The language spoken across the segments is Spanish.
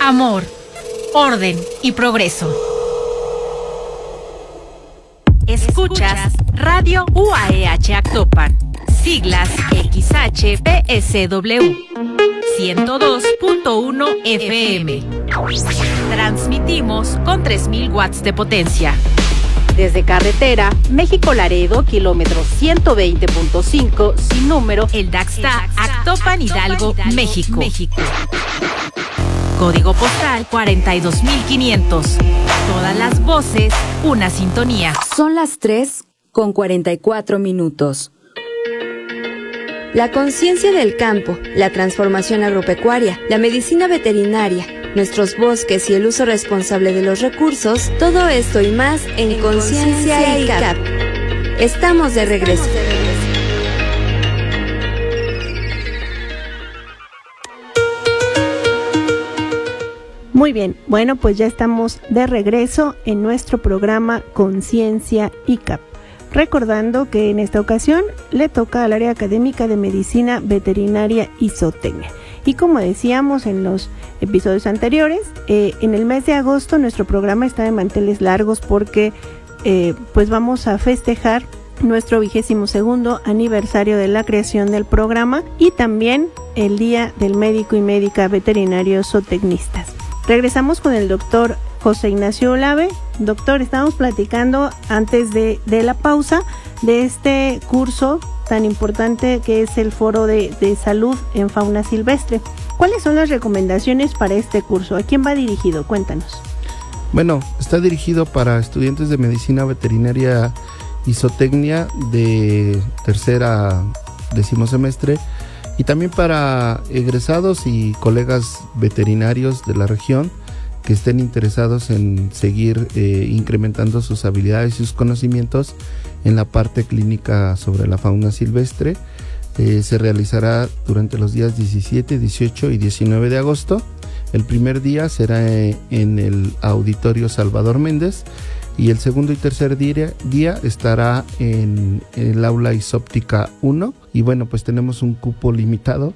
amor, orden y progreso. Escuchas Radio UAEH Actopan, siglas XHPSW, 102.1 FM. Transmitimos con 3,000 watts de potencia. Desde carretera, México-Laredo, kilómetro 120.5, sin número, el Daxta, Actopan, Hidalgo, México. Código postal 42,500. Todas las voces, una sintonía. Son las 3:44. La conciencia del campo, la transformación agropecuaria, la medicina veterinaria, nuestros bosques y el uso responsable de los recursos, todo esto y más en Conciencia ICAP. Estamos de regreso. Muy bien, bueno, pues ya estamos de regreso en nuestro programa Conciencia ICAP. Recordando que en esta ocasión le toca al área académica de medicina veterinaria y zootecnia. Y como decíamos en los episodios anteriores, en el mes de agosto nuestro programa está de manteles largos porque pues vamos a festejar nuestro 22º aniversario de la creación del programa y también el Día del Médico y Médica Veterinario Zootecnistas. Regresamos con el doctor José Ignacio Olave. Doctor, estábamos platicando antes de la pausa de este curso tan importante que es el Foro de Salud en Fauna Silvestre. ¿Cuáles son las recomendaciones para este curso? ¿A quién va dirigido? Cuéntanos. Bueno, está dirigido para estudiantes de medicina veterinaria y zootecnia de tercer a 10º semestre y también para egresados y colegas veterinarios de la región que estén interesados en seguir incrementando sus habilidades y sus conocimientos en la parte clínica sobre la fauna silvestre. Se realizará durante los días 17, 18 y 19 de agosto. El primer día será en el Auditorio Salvador Méndez y el segundo y tercer día estará en el Aula Isóptica 1. Y bueno, pues tenemos un cupo limitado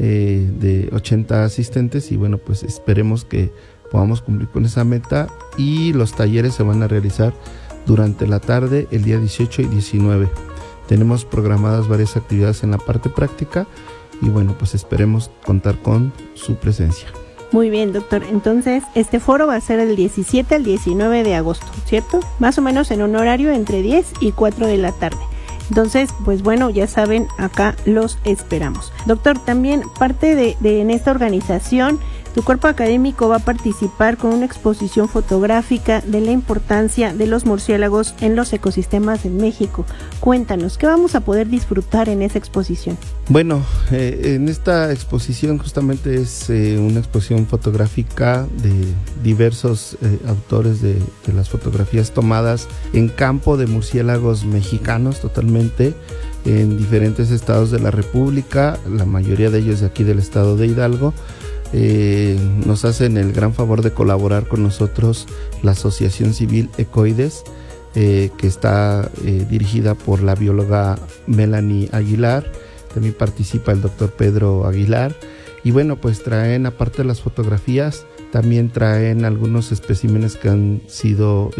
de 80 asistentes y bueno, pues esperemos que podamos cumplir con esa meta y los talleres se van a realizar durante la tarde el día 18 y 19. Tenemos programadas varias actividades en la parte práctica y bueno, pues esperemos contar con su presencia. Muy bien, doctor. Entonces, este foro va a ser del 17 al 19 de agosto, ¿cierto? Más o menos en un horario entre 10 y 4 de la tarde. Entonces, pues bueno, ya saben, acá los esperamos. Doctor, también parte de en esta organización, tu cuerpo académico va a participar con una exposición fotográfica de la importancia de los murciélagos en los ecosistemas en México. Cuéntanos, ¿qué vamos a poder disfrutar en esa exposición? Bueno, en esta exposición justamente es una exposición fotográfica de diversos autores de las fotografías tomadas en campo de murciélagos mexicanos totalmente en diferentes estados de la República, la mayoría de ellos de aquí del estado de Hidalgo. Nos hacen el gran favor de colaborar con nosotros la Asociación Civil Ecoides, que está dirigida por la bióloga Melanie Aguilar. También participa el doctor Pedro Aguilar y bueno, pues traen, aparte de las fotografías, también traen algunos especímenes que han sido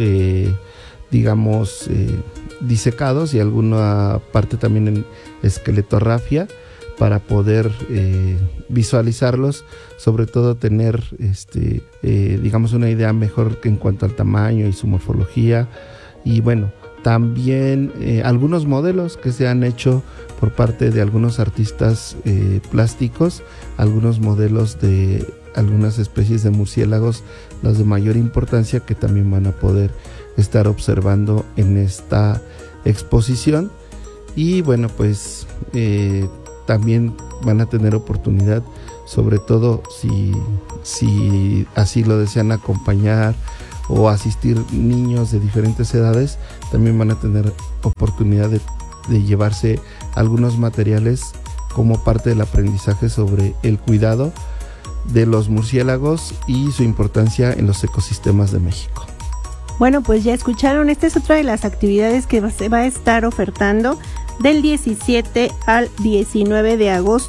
disecados y alguna parte también en esqueletorrafia para poder visualizarlos, sobre todo tener una idea mejor en cuanto al tamaño y su morfología. Y bueno, también algunos modelos que se han hecho por parte de algunos artistas plásticos, algunos modelos de algunas especies de murciélagos, las de mayor importancia, que también van a poder estar observando en esta exposición. Y bueno, pues también van a tener oportunidad, sobre todo si así lo desean, acompañar o asistir niños de diferentes edades, también van a tener oportunidad de llevarse algunos materiales como parte del aprendizaje sobre el cuidado de los murciélagos y su importancia en los ecosistemas de México. Bueno, pues ya escucharon, esta es otra de las actividades que se va a estar ofertando del 17 al 19 de agosto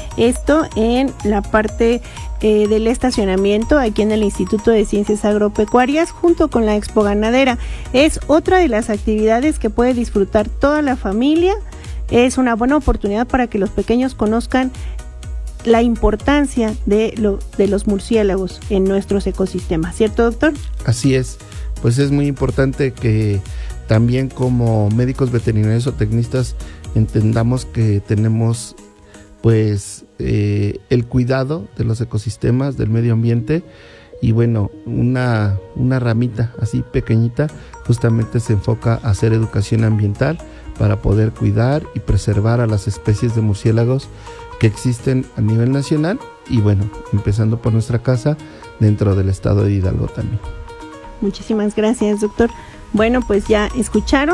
Esto en la parte del estacionamiento aquí en el Instituto de Ciencias Agropecuarias junto con la Expo Ganadera. Es otra de las actividades que puede disfrutar toda la familia. Es una buena oportunidad para que los pequeños conozcan la importancia de los murciélagos en nuestros ecosistemas, ¿cierto, doctor? Así es, pues es muy importante que también como médicos veterinarios o tecnistas entendamos que tenemos pues el cuidado de los ecosistemas, del medio ambiente, y bueno, una ramita así pequeñita justamente se enfoca a hacer educación ambiental para poder cuidar y preservar a las especies de murciélagos que existen a nivel nacional y bueno, empezando por nuestra casa dentro del estado de Hidalgo también. Muchísimas gracias, doctor. Bueno, pues ya escucharon,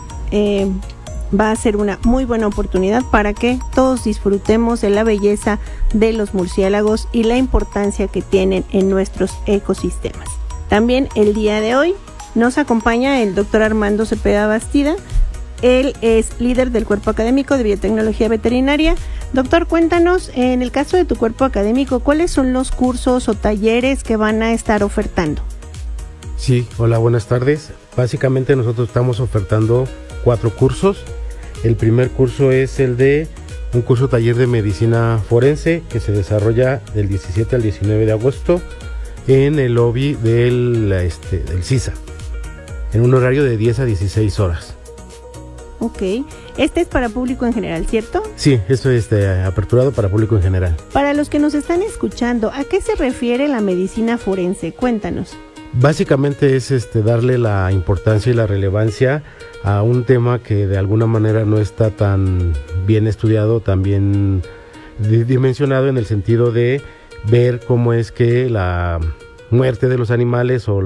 va a ser una muy buena oportunidad para que todos disfrutemos de la belleza de los murciélagos y la importancia que tienen en nuestros ecosistemas. También el día de hoy nos acompaña el doctor Armando Cepeda Bastida. Él es líder del Cuerpo Académico de Biotecnología Veterinaria. Doctor, cuéntanos, en el caso de tu cuerpo académico, ¿cuáles son los cursos o talleres que van a estar ofertando? Sí, hola, buenas tardes. Básicamente nosotros estamos ofertando 4 cursos. El primer curso es el de un curso taller de medicina forense que se desarrolla del 17 al 19 de agosto en el lobby del CISA, en un horario de 10 a 16 horas. Ok, este es para público en general, ¿cierto? Sí, esto es aperturado para público en general. Para los que nos están escuchando, ¿a qué se refiere la medicina forense? Cuéntanos. Básicamente es darle la importancia y la relevancia a un tema que de alguna manera no está tan bien estudiado, tan bien dimensionado, en el sentido de ver cómo es que la muerte de los animales o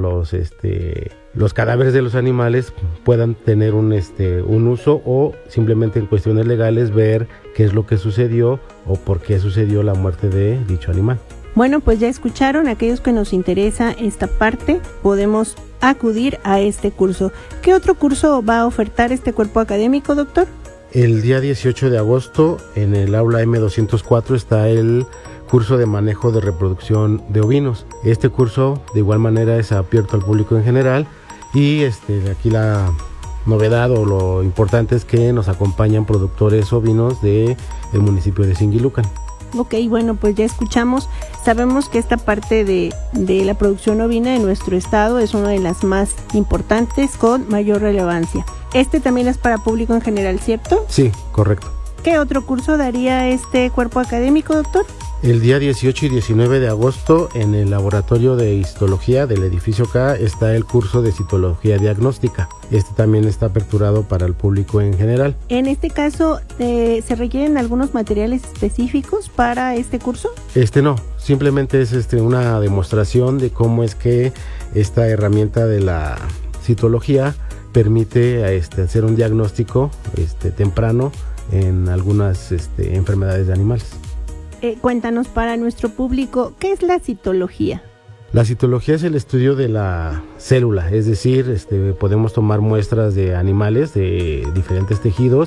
los cadáveres de los animales puedan tener un uso, o simplemente en cuestiones legales ver qué es lo que sucedió o por qué sucedió la muerte de dicho animal. Bueno, pues ya escucharon, aquellos que nos interesa esta parte, podemos acudir a este curso. ¿Qué otro curso va a ofertar este cuerpo académico, doctor? El día 18 de agosto, en el aula M204, está el curso de manejo de reproducción de ovinos. Este curso, de igual manera, es abierto al público en general, y aquí la novedad o lo importante es que nos acompañan productores ovinos del municipio de Singilucan. Ok, bueno, pues ya escuchamos. Sabemos que esta parte de la producción ovina de nuestro estado es una de las más importantes, con mayor relevancia. Este también es para público en general, ¿cierto? Sí, correcto. ¿Qué otro curso daría este cuerpo académico, doctor? El día 18 y 19 de agosto, en el laboratorio de histología del edificio K, está el curso de citología diagnóstica. Este también está aperturado para el público en general. En este caso, ¿se requieren algunos materiales específicos para este curso? No, simplemente es una demostración de cómo es que esta herramienta de la citología permite hacer un diagnóstico temprano en algunas enfermedades de animales. Cuéntanos para nuestro público, ¿qué es la citología? La citología es el estudio de la célula, es decir, podemos tomar muestras de animales de diferentes tejidos,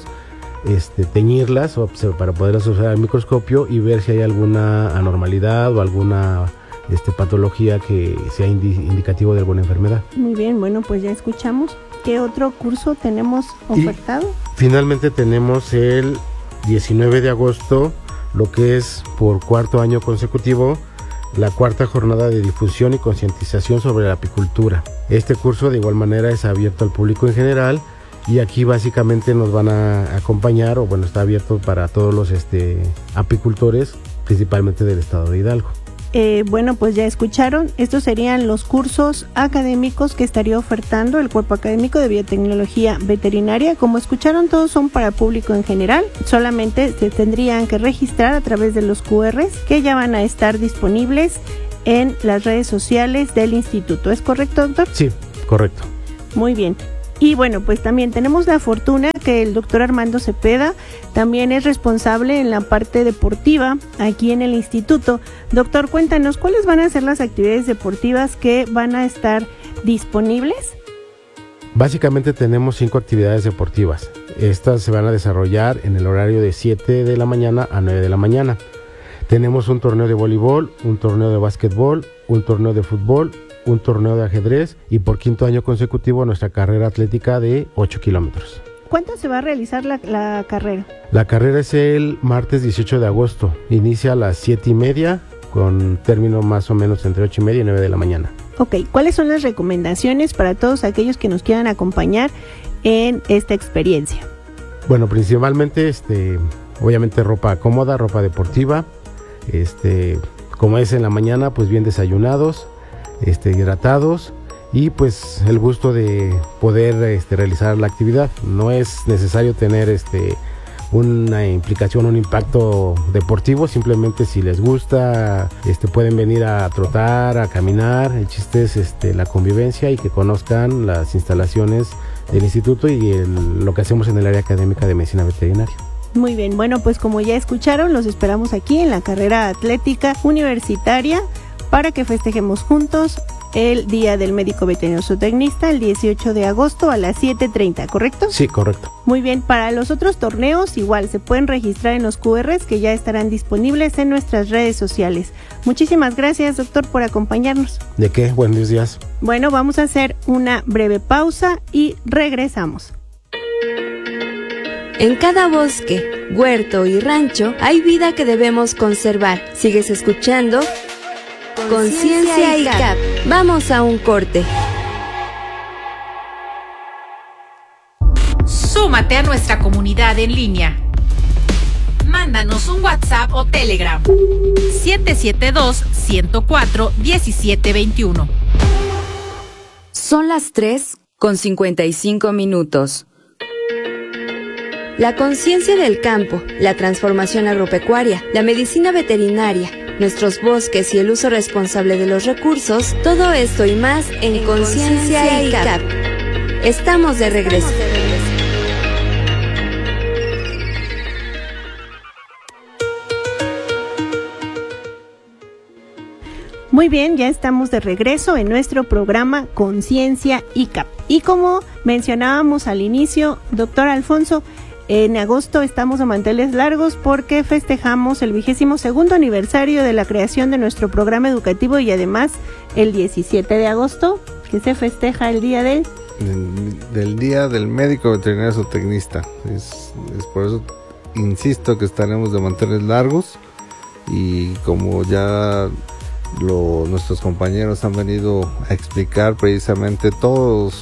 teñirlas para poderlas usar al microscopio y ver si hay alguna anormalidad o alguna patología que sea indicativo de alguna enfermedad. Muy bien, bueno, pues ya escuchamos. ¿Qué otro curso tenemos ofertado? Y finalmente tenemos el 19 de agosto, lo que es por 4º año consecutivo, la 4ª jornada de difusión y concientización sobre la apicultura. Este curso de igual manera es abierto al público en general, y aquí básicamente nos van a acompañar, o bueno, está abierto para todos los apicultores, principalmente del estado de Hidalgo. Bueno, pues ya escucharon, estos serían los cursos académicos que estaría ofertando el Cuerpo Académico de Biotecnología Veterinaria. Como escucharon, todos son para público en general, solamente se tendrían que registrar a través de los QRs que ya van a estar disponibles en las redes sociales del instituto. ¿Es correcto, doctor? Sí, correcto. Muy bien. Y bueno, pues también tenemos la fortuna que el doctor Armando Cepeda también es responsable en la parte deportiva aquí en el instituto. Doctor, cuéntanos, ¿cuáles van a ser las actividades deportivas que van a estar disponibles? Básicamente tenemos 5 actividades deportivas. Estas se van a desarrollar en el horario de 7 de la mañana a 9 de la mañana. Tenemos un torneo de voleibol, un torneo de básquetbol, un torneo de fútbol, un torneo de ajedrez y por 5º año consecutivo nuestra carrera atlética de 8 kilómetros. ¿Cuándo se va a realizar la carrera? La carrera es el martes 18 de agosto. Inicia a las 7:30 con término más o menos entre 8:30 y 9 de la mañana. Ok, ¿cuáles son las recomendaciones para todos aquellos que nos quieran acompañar en esta experiencia? Bueno, principalmente, obviamente ropa cómoda, ropa deportiva, como es en la mañana, pues bien desayunados, hidratados y pues el gusto de poder realizar la actividad. No es necesario tener una implicación, un impacto deportivo, simplemente si les gusta pueden venir a trotar, a caminar. El chiste es la convivencia y que conozcan las instalaciones del instituto y lo que hacemos en el área académica de medicina veterinaria. Muy bien, bueno, pues como ya escucharon, los esperamos aquí en la carrera atlética universitaria para que festejemos juntos el Día del Médico Veterinario Zootecnista el 18 de agosto a las 7:30, ¿correcto? Sí, correcto. Muy bien, para los otros torneos igual se pueden registrar en los QRs que ya estarán disponibles en nuestras redes sociales. Muchísimas gracias, doctor, por acompañarnos. ¿De qué? Buenos días. Bueno, vamos a hacer una breve pausa y regresamos. En cada bosque, huerto y rancho hay vida que debemos conservar. Sigues escuchando Conciencia ICAP. Vamos a un corte. Súmate a nuestra comunidad en línea. Mándanos un WhatsApp o Telegram. 772-104-1721. Son las 3:55. La conciencia del campo, la transformación agropecuaria, la medicina veterinaria, nuestros bosques y el uso responsable de los recursos, todo esto y más en Conciencia ICAP. Estamos de regreso. Muy bien, ya estamos de regreso en nuestro programa Conciencia ICAP. Y como mencionábamos al inicio, doctor Alfonso, en agosto estamos a manteles largos porque festejamos el 22º aniversario de la creación de nuestro programa educativo y además el 17 de agosto, que se festeja el día del Día del Médico Veterinario Zootecnista. Es por eso insisto que estaremos de manteles largos y como ya nuestros compañeros han venido a explicar precisamente todos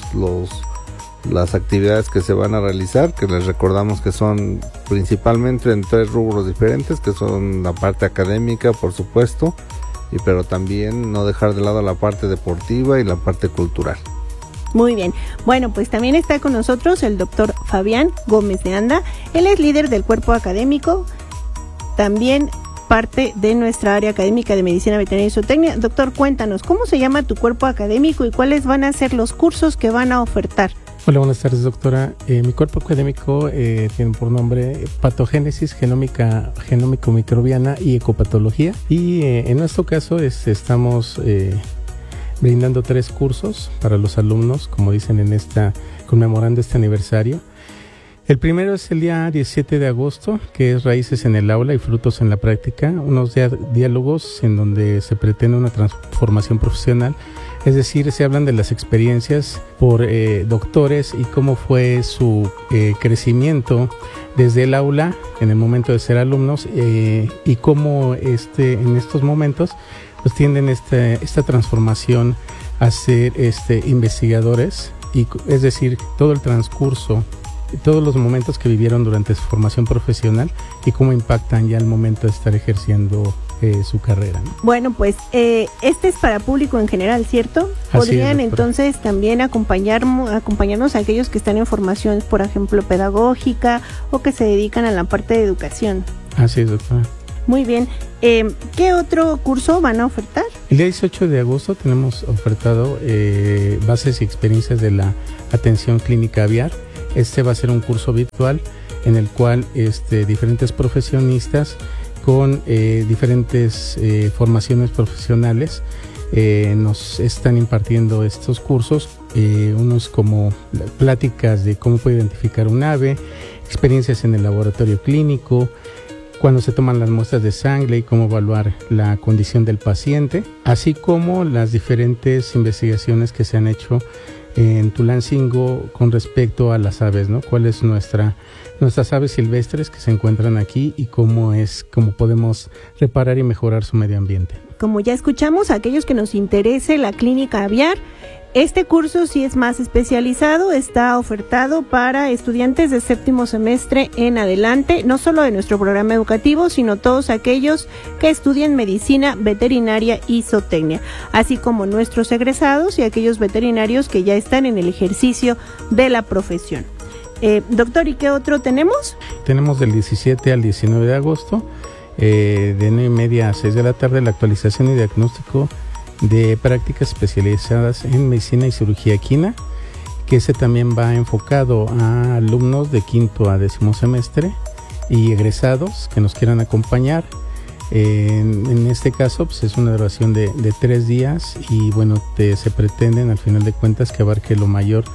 las actividades que se van a realizar, que les recordamos que son principalmente en 3 rubros diferentes, que son la parte académica, por supuesto, pero también no dejar de lado la parte deportiva y la parte cultural. Muy bien, bueno, pues también está con nosotros el doctor Fabián Gómez de Anda. Él es líder del cuerpo académico, también parte de nuestra área académica de medicina veterinaria y zootecnia. Doctor, cuéntanos, ¿cómo se llama tu cuerpo académico y cuáles van a ser los cursos que van a ofertar? Hola, buenas tardes, doctora. Mi cuerpo académico tiene por nombre Patogénesis Genómico-Microbiana y Ecopatología. Y en nuestro caso estamos brindando 3 cursos para los alumnos, como dicen conmemorando este aniversario. El primero es el día 17 de agosto, que es Raíces en el Aula y Frutos en la Práctica, unos diálogos en donde se pretende una transformación profesional. Es decir, se hablan de las experiencias por doctores y cómo fue su crecimiento desde el aula en el momento de ser alumnos y cómo en estos momentos pues tienden esta transformación a ser investigadores, y es decir, todo el transcurso, todos los momentos que vivieron durante su formación profesional y cómo impactan ya al momento de estar ejerciendo su carrera, ¿no? Bueno, pues este es para público en general, ¿cierto? Podrían entonces también acompañarnos a aquellos que están en formación, por ejemplo, pedagógica o que se dedican a la parte de educación. Así es, doctora. Muy bien. ¿Qué otro curso van a ofertar? El día 18 de agosto tenemos ofertado bases y experiencias de la atención clínica aviar. Este va a ser un curso virtual en el cual diferentes profesionistas con diferentes formaciones profesionales nos están impartiendo estos cursos, unos como pláticas de cómo puede identificar un ave, experiencias en el laboratorio clínico, cuando se toman las muestras de sangre y cómo evaluar la condición del paciente, así como las diferentes investigaciones que se han hecho en Tulancingo con respecto a las aves, ¿no? ¿Cuál es nuestras aves silvestres que se encuentran aquí y cómo podemos reparar y mejorar su medio ambiente? Como ya escuchamos, a aquellos que nos interese la clínica aviar, este curso sí es más especializado, está ofertado para estudiantes de séptimo semestre en adelante, no solo de nuestro programa educativo, sino todos aquellos que estudian medicina veterinaria y zootecnia, así como nuestros egresados y aquellos veterinarios que ya están en el ejercicio de la profesión. Doctor, ¿y qué otro tenemos? Tenemos del 17 al 19 de agosto, de 9:30 a 6 de la tarde, la actualización y diagnóstico de prácticas especializadas en medicina y cirugía equina, que ese también va enfocado a alumnos de quinto a décimo semestre y egresados que nos quieran acompañar. En este caso pues es una duración de 3 días y bueno, se pretenden al final de cuentas que abarque la mayor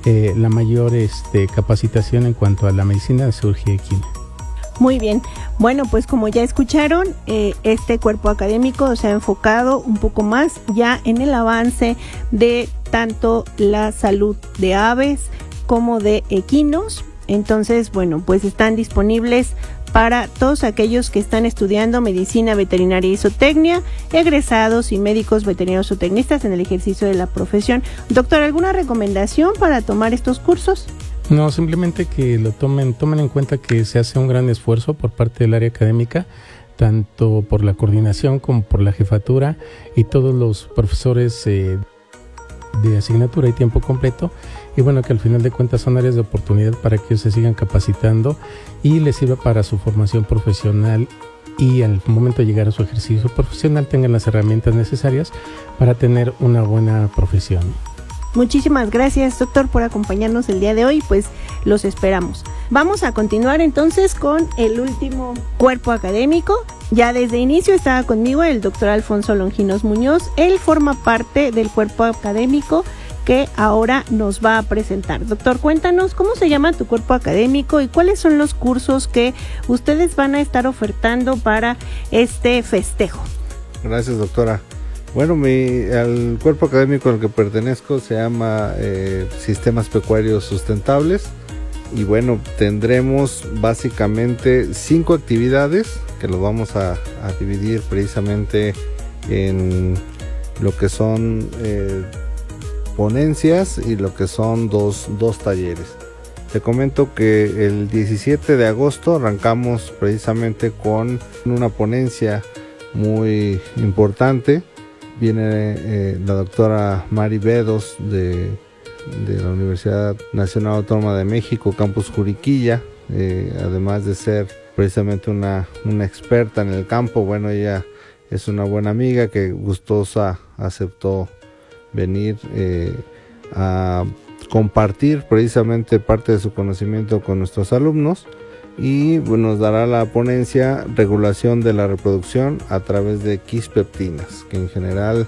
capacitación en cuanto a la medicina de cirugía equina. Muy bien, bueno, pues como ya escucharon, este cuerpo académico se ha enfocado un poco más ya en el avance de tanto la salud de aves como de equinos. Entonces, bueno, pues están disponibles para todos aquellos que están estudiando medicina veterinaria y zootecnia, egresados y médicos veterinarios zootecnistas en el ejercicio de la profesión. Doctor, ¿alguna recomendación para tomar estos cursos? No, simplemente que lo tomen en cuenta que se hace un gran esfuerzo por parte del área académica, tanto por la coordinación como por la jefatura y todos los profesores de asignatura y tiempo completo, y bueno, que al final de cuentas son áreas de oportunidad para que ellos se sigan capacitando y les sirva para su formación profesional y al momento de llegar a su ejercicio profesional tengan las herramientas necesarias para tener una buena profesión. Muchísimas gracias, doctor, por acompañarnos el día de hoy, pues los esperamos. Vamos a continuar entonces con el último cuerpo académico. Ya desde inicio estaba conmigo el doctor Alfonso Longinos Muñoz. Él forma parte del cuerpo académico que ahora nos va a presentar. Doctor, cuéntanos cómo se llama tu cuerpo académico y cuáles son los cursos que ustedes van a estar ofertando para este festejo. Gracias, doctora. Bueno, al cuerpo académico al que pertenezco se llama Sistemas Pecuarios Sustentables y bueno, tendremos básicamente 5 actividades que lo vamos a dividir precisamente en lo que son ponencias y lo que son dos talleres. Te comento que el 17 de agosto arrancamos precisamente con una ponencia muy importante. Viene la doctora Mari Bedos de la Universidad Nacional Autónoma de México, Campus Juriquilla, además de ser precisamente una experta en el campo. Bueno, ella es una buena amiga que gustosa aceptó venir a compartir precisamente parte de su conocimiento con nuestros alumnos. Y bueno, nos dará la ponencia regulación de la reproducción a través de quispeptinas, que en general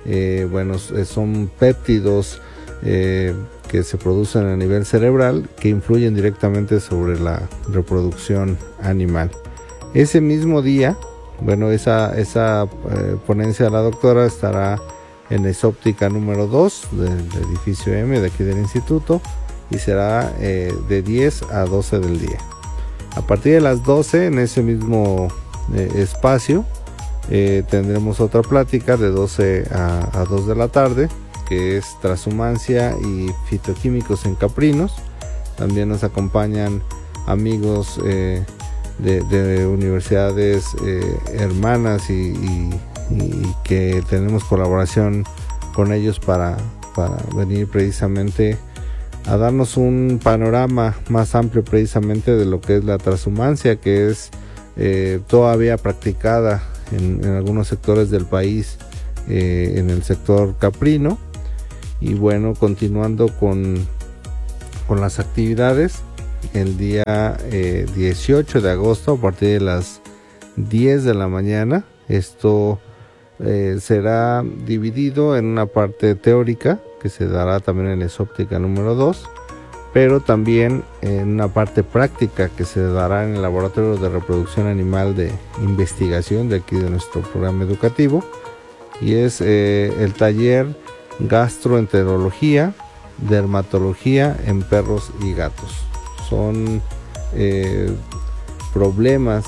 son péptidos que se producen a nivel cerebral que influyen directamente sobre la reproducción animal. Ese mismo día, bueno, esa ponencia de la doctora estará en Esóptica número 2 del edificio M de aquí del instituto y será de 10 a 12 del día. A partir de las 12 en ese mismo espacio tendremos otra plática de 12 a 2 de la tarde, que es transhumancia y fitoquímicos en caprinos. También nos acompañan amigos de universidades hermanas y que tenemos colaboración con ellos para venir precisamente a darnos un panorama más amplio precisamente de lo que es la transhumancia, que es todavía practicada en algunos sectores del país, en el sector caprino. Y bueno, continuando con las actividades, el día 18 de agosto a partir de las 10 de la mañana, esto será dividido en una parte teórica que se dará también en Esóptica número 2, pero también en una parte práctica que se dará en el Laboratorio de Reproducción Animal de Investigación de aquí de nuestro programa educativo, y es el taller Gastroenterología, Dermatología en perros y gatos. Son problemas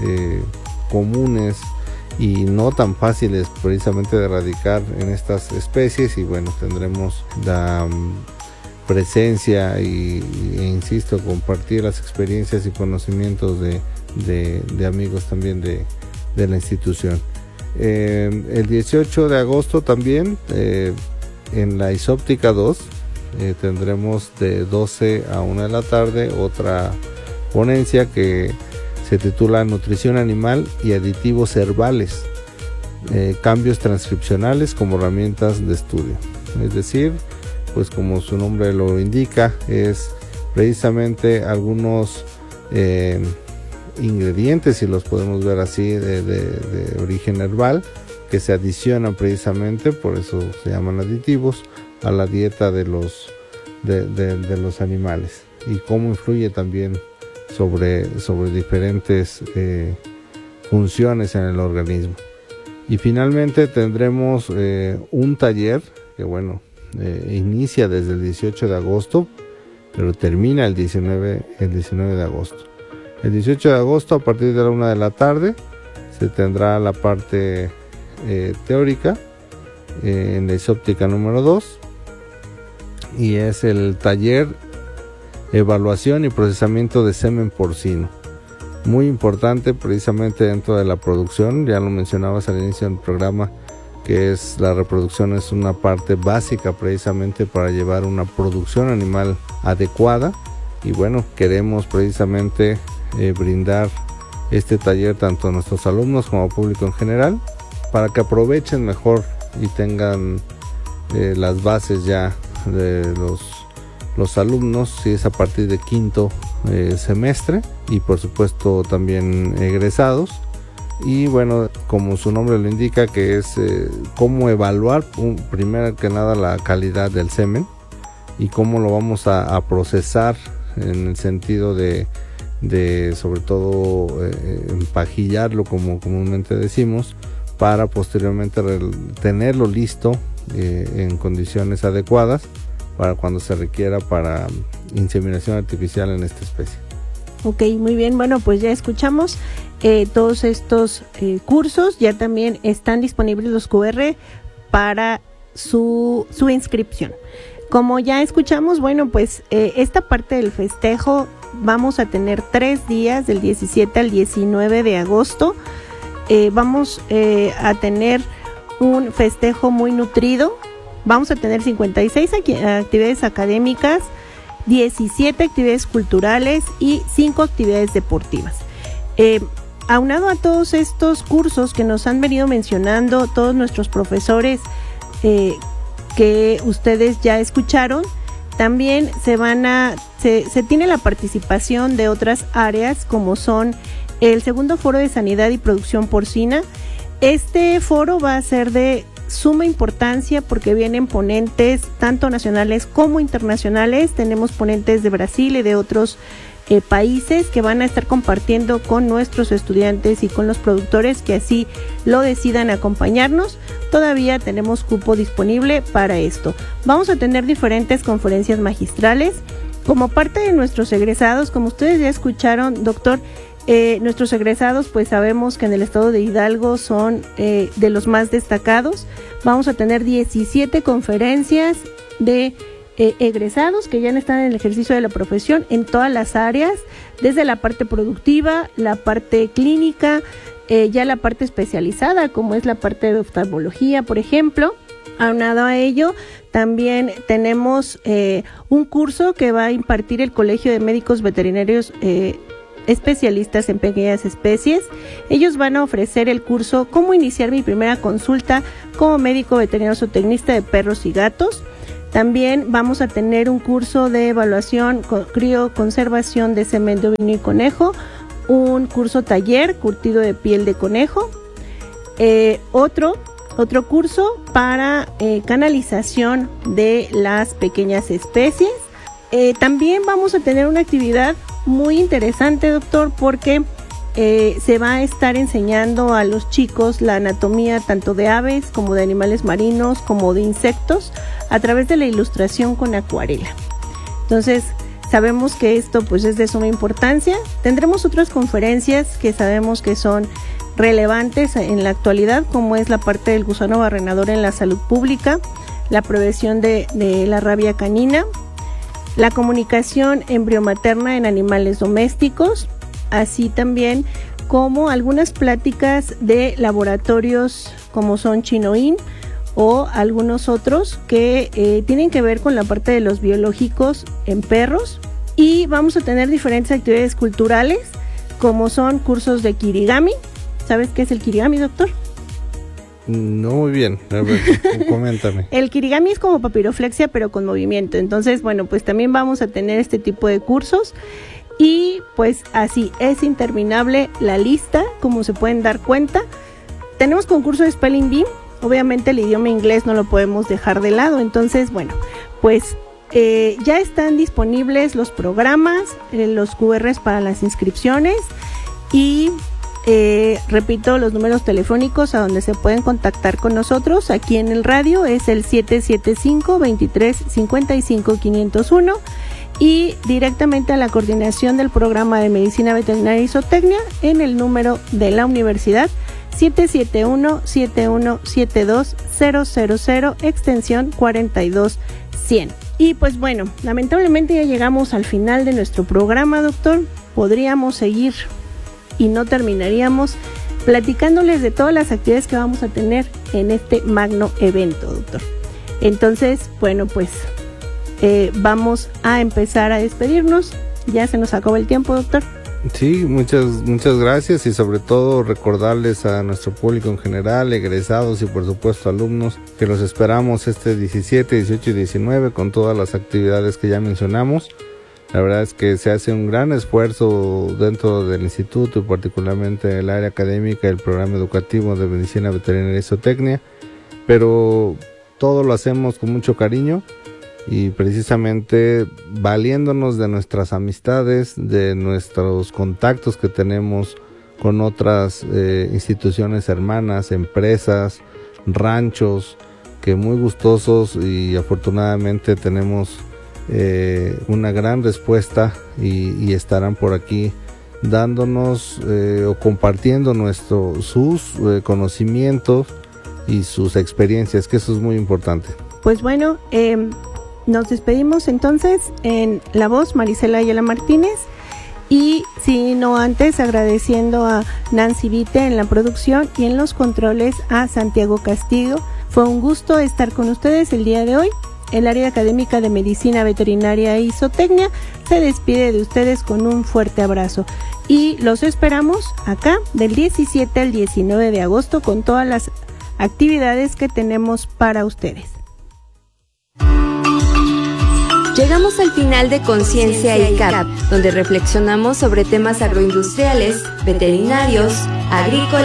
comunes y no tan fáciles precisamente de erradicar en estas especies, y bueno, tendremos la presencia e insisto, compartir las experiencias y conocimientos de amigos también de la institución. El 18 de agosto también en la Isóptica 2 tendremos de 12 a 1 de la tarde otra ponencia que se titula Nutrición Animal y Aditivos Herbales, cambios transcripcionales como herramientas de estudio. Es decir, pues como su nombre lo indica, es precisamente algunos ingredientes, si los podemos ver así, de origen herbal, que se adicionan precisamente, por eso se llaman aditivos, a la dieta de los animales, y cómo influye también sobre diferentes funciones en el organismo. Y finalmente tendremos un taller que bueno, inicia desde el 18 de agosto, pero termina el 19 de agosto. El 18 de agosto, a partir de la 1 de la tarde, se tendrá la parte teórica en la Isóptica número 2, y es el taller Evaluación y Procesamiento de Semen Porcino. Muy importante precisamente dentro de la producción, ya lo mencionabas al inicio del programa, que es la reproducción es una parte básica precisamente para llevar una producción animal adecuada, y bueno, queremos precisamente brindar este taller tanto a nuestros alumnos como al público en general, para que aprovechen mejor y tengan las bases ya de los alumnos, si es a partir de quinto semestre, y por supuesto también egresados. Y bueno, como su nombre lo indica, que es cómo evaluar primero que nada la calidad del semen y cómo lo vamos a procesar en el sentido de sobre todo empajillarlo, como comúnmente decimos, para posteriormente tenerlo listo en condiciones adecuadas para cuando se requiera para inseminación artificial en esta especie. Ok, muy bien. Bueno, pues ya escuchamos todos estos cursos. Ya también están disponibles los QR para su inscripción. Como ya escuchamos, bueno, pues esta parte del festejo vamos a tener 3 días, del 17 al 19 de agosto. Vamos a tener un festejo muy nutrido. Vamos a tener 56 actividades académicas, 17 actividades culturales y 5 actividades deportivas. Aunado a todos estos cursos que nos han venido mencionando todos nuestros profesores que ustedes ya escucharon, también se tiene la participación de otras áreas como son el segundo foro de sanidad y producción porcina. Este foro va a ser de suma importancia porque vienen ponentes tanto nacionales como internacionales. Tenemos ponentes de Brasil y de otros países que van a estar compartiendo con nuestros estudiantes y con los productores que así lo decidan acompañarnos. Todavía tenemos cupo disponible para esto. Vamos a tener diferentes conferencias magistrales como parte de nuestros egresados. Como ustedes ya escucharon, doctor, nuestros egresados, pues sabemos que en el estado de Hidalgo son de los más destacados. Vamos a tener 17 conferencias de egresados que ya están en el ejercicio de la profesión en todas las áreas, desde la parte productiva, la parte clínica, ya la parte especializada, como es la parte de oftalmología, por ejemplo. Aunado a ello, también tenemos un curso que va a impartir el Colegio de Médicos Veterinarios especialistas en pequeñas especies. Ellos van a ofrecer el curso Cómo iniciar mi primera consulta como médico veterinario zootecnista de perros y gatos. También vamos a tener un curso de evaluación, crioconservación de semen de ovino y conejo, un curso taller, curtido de piel de conejo, otro curso para canalización de las pequeñas especies, también vamos a tener una actividad muy interesante, doctor, porque se va a estar enseñando a los chicos la anatomía tanto de aves como de animales marinos como de insectos a través de la ilustración con acuarela. Entonces, sabemos que esto pues es de suma importancia. Tendremos otras conferencias que sabemos que son relevantes en la actualidad, como es la parte del gusano barrenador en la salud pública, la prevención de la rabia canina, la comunicación embriomaterna en animales domésticos, así también como algunas pláticas de laboratorios como son Chinoín o algunos otros que tienen que ver con la parte de los biológicos en perros. Y vamos a tener diferentes actividades culturales como son cursos de kirigami. ¿Sabes qué es el kirigami, doctor? No muy bien, a ver, coméntame. El kirigami es como papiroflexia pero con movimiento. Entonces, bueno, pues también vamos a tener este tipo de cursos. Y pues así, es interminable la lista, como se pueden dar cuenta. Tenemos concurso de Spelling Bee, obviamente el idioma inglés no lo podemos dejar de lado. Entonces, bueno, pues ya están disponibles los programas, los QRs para las inscripciones y repito los números telefónicos a donde se pueden contactar con nosotros. Aquí en el radio es el 775-2355-501 y directamente a la coordinación del programa de Medicina Veterinaria y Zootecnia en el número de la universidad 771-7172-000 extensión 42100. Y pues bueno, lamentablemente ya llegamos al final de nuestro programa, doctor. Podríamos seguir y no terminaríamos platicándoles de todas las actividades que vamos a tener en este magno evento, doctor. Entonces, bueno, pues vamos a empezar a despedirnos. Ya se nos acabó el tiempo, doctor. Sí, muchas gracias y sobre todo recordarles a nuestro público en general, egresados y por supuesto alumnos, que los esperamos este 17, 18 y 19 con todas las actividades que ya mencionamos. La verdad es que se hace un gran esfuerzo dentro del instituto y particularmente en el área académica y el programa educativo de Medicina Veterinaria y Zootecnia, pero todo lo hacemos con mucho cariño y precisamente valiéndonos de nuestras amistades, de nuestros contactos que tenemos con otras instituciones hermanas, empresas, ranchos, que muy gustosos y afortunadamente tenemos una gran respuesta y estarán por aquí dándonos o compartiendo sus conocimientos y sus experiencias, que eso es muy importante. Pues bueno, nos despedimos entonces en la voz Marisela Ayala Martínez y si no antes agradeciendo a Nancy Vite en la producción y en los controles a Santiago Castillo. Fue un gusto estar con ustedes el día de hoy. El área académica de Medicina Veterinaria y Zootecnia se despide de ustedes con un fuerte abrazo y los esperamos acá del 17 al 19 de agosto con todas las actividades que tenemos para ustedes. Llegamos al final de Conciencia ICAP, donde reflexionamos sobre temas agroindustriales, veterinarios, agrícolas,